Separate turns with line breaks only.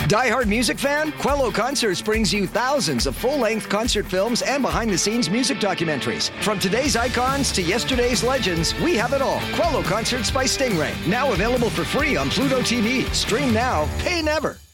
Die-hard music fan? Quello Concerts brings you thousands of full-length concert films and behind-the-scenes music documentaries. From today's icons to yesterday's legends, we have it all. Quello Concerts by Stingray. Now available for free on Pluto TV. Stream now, pay never.